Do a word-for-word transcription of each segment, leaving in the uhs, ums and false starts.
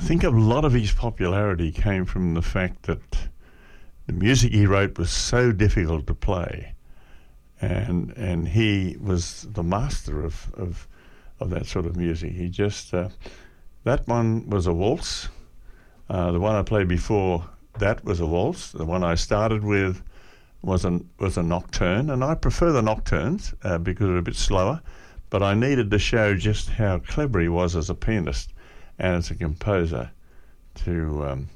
think a lot of his popularity came from the fact that the music he wrote was so difficult to play, and and he was the master of of, of that sort of music. He just uh, that one was a waltz. Uh, the one I played before that was a waltz. The one I started with was a was a nocturne, and I prefer the nocturnes uh, because they're a bit slower. But I needed to show just how clever he was as a pianist and as a composer to um,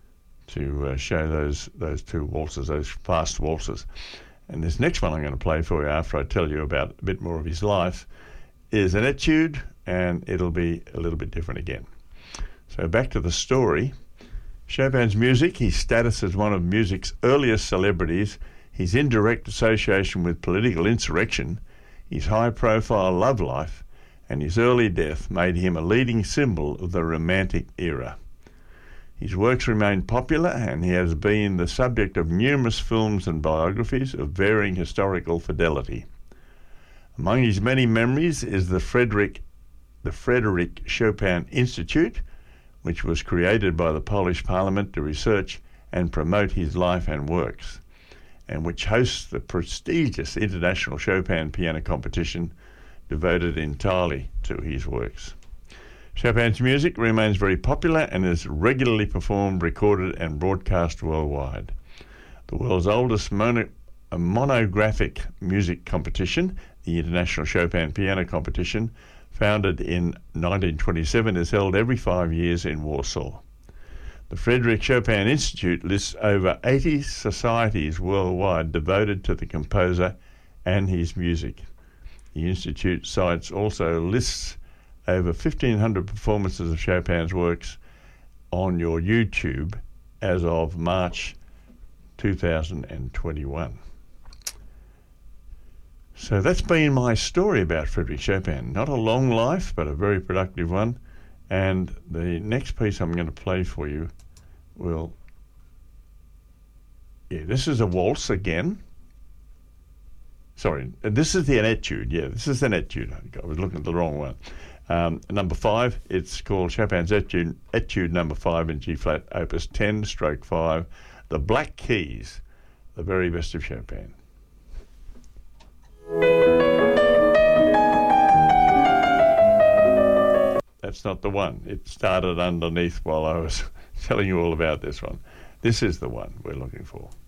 to uh, show those those two waltzes, those fast waltzes. And this next one I'm going to play for you after I tell you about a bit more of his life is an etude, and it'll be a little bit different again. So back to the story. Chopin's music, his status as one of music's earliest celebrities, his indirect association with political insurrection, his high-profile love life, and his early death made him a leading symbol of the Romantic era. His works remain popular, and he has been the subject of numerous films and biographies of varying historical fidelity. Among his many memories is the Frederick, the Frederick Chopin Institute, which was created by the Polish Parliament to research and promote his life and works, and which hosts the prestigious International Chopin Piano Competition devoted entirely to his works. Chopin's music remains very popular and is regularly performed, recorded and broadcast worldwide. The world's oldest mono, monographic music competition, the International Chopin Piano Competition, founded in nineteen twenty-seven, is held every five years in Warsaw. The Frederick Chopin Institute lists over eighty societies worldwide devoted to the composer and his music. The Institute cites also lists over fifteen hundred performances of Chopin's works on your YouTube as of March two thousand twenty-one. So that's been my story about Frederick Chopin. Not a long life, but a very productive one. And the next piece I'm going to play for you will... Yeah, this is a waltz again. Sorry, this is the an etude. Yeah, this is an etude. I was looking at the wrong one. Um, number five, it's called Chopin's Etude, Etude number five in G-flat, opus ten, stroke five, the Black Keys, the very best of Chopin. That's not the one. It started underneath while I was telling you all about this one. This is the one we're looking for.